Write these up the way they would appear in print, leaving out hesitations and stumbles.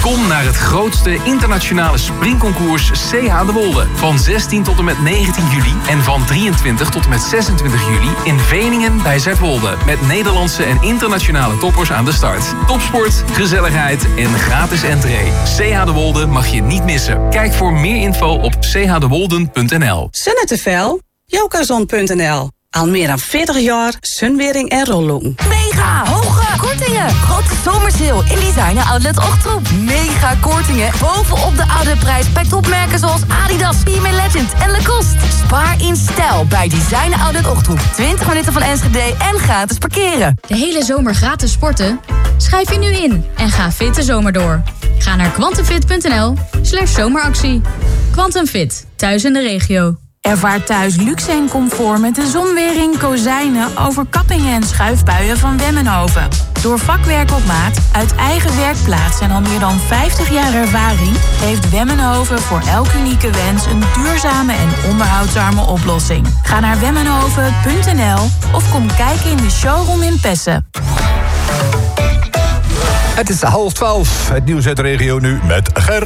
Kom naar het grootste internationale springconcours CH de Wolde. Van 16 tot en met 19 juli en van 23 tot en met 26 juli in Veningen bij Zuidwolde. Met Nederlandse en internationale toppers aan de start. Topsport, gezelligheid en gratis entree. CH de Wolde mag je niet missen. Kijk voor meer info op chdewolden.nl. Sunnetevel? Jokazon.nl. Al meer dan 40 jaar sunwering en rolloen. Mega hoge kortingen. Grote zomersale in Designer Outlet Ochtroep. Mega kortingen bovenop de oude prijs bij topmerken zoals Adidas, PMA Legend en Lacoste. Spaar in stijl bij Designer Outlet Ochtroep. 20 minuten van Enschede en gratis parkeren. De hele zomer gratis sporten? Schrijf je nu in en ga fit de zomer door. Ga naar quantumfit.nl/zomeractie. Quantum Fit, thuis in de regio. Ervaar thuis luxe en comfort met de zonwering, kozijnen, overkappingen en schuifbuien van Wemmenhoven. Door vakwerk op maat, uit eigen werkplaats en al meer dan 50 jaar ervaring heeft Wemmenhoven voor elk unieke wens een duurzame en onderhoudsarme oplossing. Ga naar wemmenhoven.nl of kom kijken in de showroom in Pessen. Het is 11:30. Het nieuws uit de regio nu met Ger.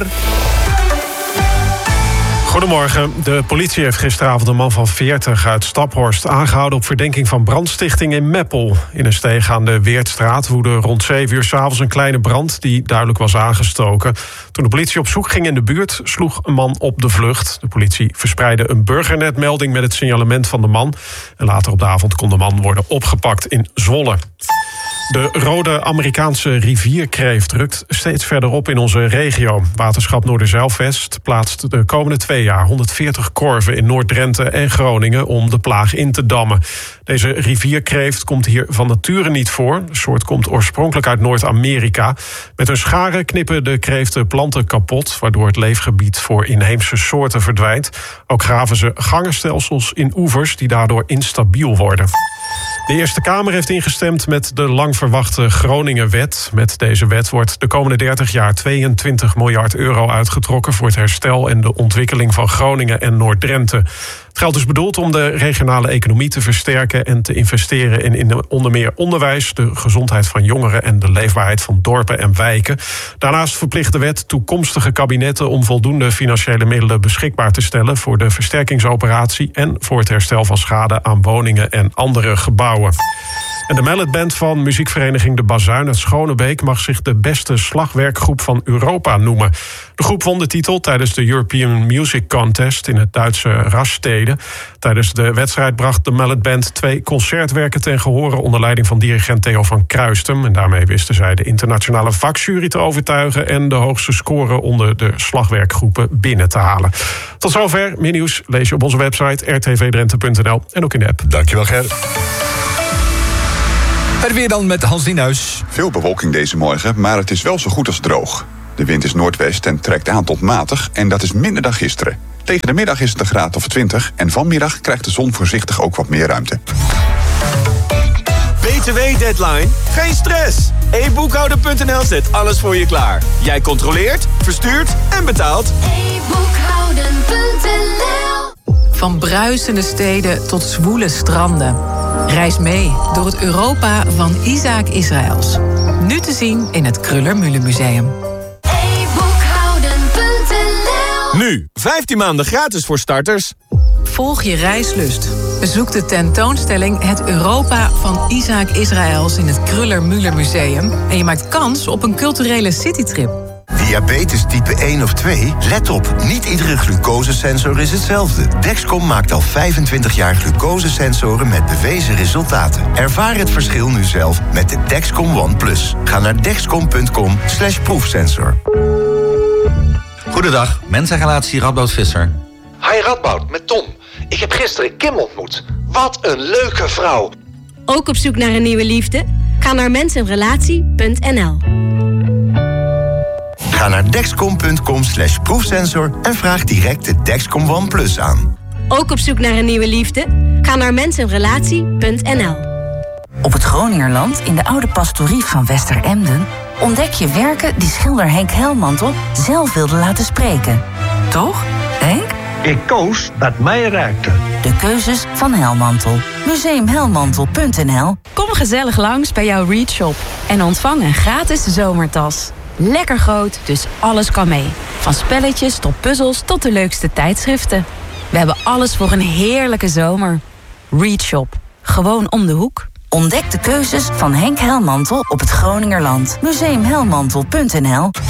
Goedemorgen. De politie heeft gisteravond een man van 40 uit Staphorst aangehouden op verdenking van brandstichting in Meppel. In een steeg aan de Weertstraat woedde rond 7 uur 's avonds een kleine brand die duidelijk was aangestoken. Toen de politie op zoek ging in de buurt, sloeg een man op de vlucht. De politie verspreidde een burgernetmelding met het signalement van de man. En later op de avond kon de man worden opgepakt in Zwolle. De rode Amerikaanse rivierkreeft rukt steeds verder op in onze regio. Waterschap Noorderzeilvest plaatst de komende 2 jaar 140 korven in Noord-Drenthe en Groningen om de plaag in te dammen. Deze rivierkreeft komt hier van nature niet voor. De soort komt oorspronkelijk uit Noord-Amerika. Met hun scharen knippen de kreeften planten kapot, waardoor het leefgebied voor inheemse soorten verdwijnt. Ook graven ze gangenstelsels in oevers die daardoor instabiel worden. De Eerste Kamer heeft ingestemd met de lang verwachte Groningen-wet. Met deze wet wordt de komende 30 jaar 22 miljard euro uitgetrokken voor het herstel en de ontwikkeling van Groningen en Noord-Drenthe. Het geld is bedoeld om de regionale economie te versterken en te investeren in onder meer onderwijs, de gezondheid van jongeren en de leefbaarheid van dorpen en wijken. Daarnaast verplicht de wet toekomstige kabinetten om voldoende financiële middelen beschikbaar te stellen voor de versterkingsoperatie en voor het herstel van schade aan woningen en andere gebouwen. En de Malletband van muziekvereniging De Bazuin uit Schonebeek mag zich de beste slagwerkgroep van Europa noemen. De groep won de titel tijdens de European Music Contest in het Duitse Rastede. Tijdens de wedstrijd bracht de Malletband 2 concertwerken ten gehore onder leiding van dirigent Theo van Kruistum. En daarmee wisten zij de internationale vakjury te overtuigen en de hoogste score onder de slagwerkgroepen binnen te halen. Tot zover. Meer nieuws lees je op onze website rtvdrenthe.nl en ook in de app. Dankjewel, Ger. Het weer dan met Hans Nienhuis. Veel bewolking deze morgen, maar het is wel zo goed als droog. De wind is noordwest en trekt aan tot matig en dat is minder dan gisteren. Tegen de middag is het een graad of 20 en vanmiddag krijgt de zon voorzichtig ook wat meer ruimte. BTW-deadline? Geen stress! eBoekhouden.nl zet alles voor je klaar. Jij controleert, verstuurt en betaalt. eBoekhouden.nl. Van bruisende steden tot zwoele stranden. Reis mee door het Europa van Isaac Israëls. Nu te zien in het Kruller-Müller-museum. Nu, 15 maanden gratis voor starters. Volg je reislust. Bezoek de tentoonstelling Het Europa van Isaac Israëls in het Kruller-Müller-museum. En je maakt kans op een culturele citytrip. Diabetes type 1 of 2? Let op, niet iedere glucosesensor is hetzelfde. Dexcom maakt al 25 jaar glucosesensoren met bewezen resultaten. Ervaar het verschil nu zelf met de Dexcom One Plus. Ga naar dexcom.com/proefsensor. Goedendag, mensenrelatie Radboud Visser. Hi Radboud, met Tom. Ik heb gisteren Kim ontmoet. Wat een leuke vrouw. Ook op zoek naar een nieuwe liefde? Ga naar mensenrelatie.nl. Ga naar dexcom.com/proefsensor en vraag direct de Dexcom One Plus aan. Ook op zoek naar een nieuwe liefde? Ga naar mensenrelatie.nl. Op het Groningerland, in de oude pastorie van Westeremden, ontdek je werken die schilder Henk Helmantel zelf wilde laten spreken. Toch, Henk? Ik koos wat mij raakte. De keuzes van Helmantel. Museumhelmantel.nl. Kom gezellig langs bij jouw Readshop en ontvang een gratis zomertas. Lekker groot, dus alles kan mee. Van spelletjes tot puzzels tot de leukste tijdschriften. We hebben alles voor een heerlijke zomer. Readshop. Gewoon om de hoek. Ontdek de keuzes van Henk Helmantel op het Groningerland. Museumhelmantel.nl